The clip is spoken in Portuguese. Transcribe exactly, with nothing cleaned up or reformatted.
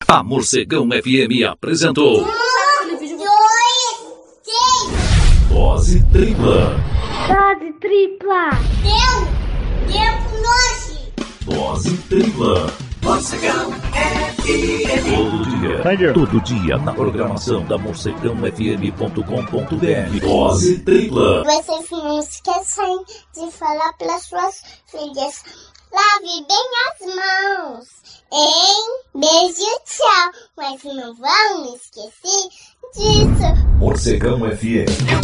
A Morcegão F M apresentou... Um, dois, três. Dose tripla. Dose tripla. Deu. Deu pro lanche. Dose tripla. Morcegão F M. Todo dia. Tiger. Todo dia na programação da morcegão f m ponto com ponto b r. Dose tripla. Vocês não esquecem de falar para suas filhas. Lave bem as mãos. Hein? Beijo e tchau. Mas não vão esquecer disso. Morcegão F M.